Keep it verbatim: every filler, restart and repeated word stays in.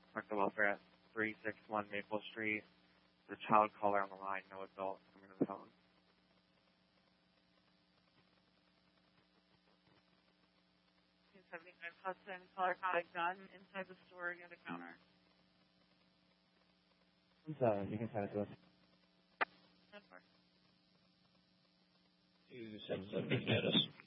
Park the welfare at three sixty-one Maple Street. The child caller on the line, no adult coming to the phone. two seventy-five Hudson, caller caught a gun inside the store near the counter. So you can send it to us. ten four. two seven seven, status.